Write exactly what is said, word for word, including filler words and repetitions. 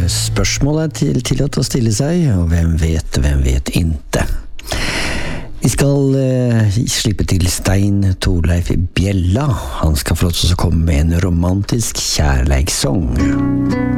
spørsmål er til, tillatt å stille seg, og hvem vet, hvem vet inte. Vi skal uh, slippe til Stein Torleif Bjella. Han skal få lov til å komme med en romantisk kjærleikssong.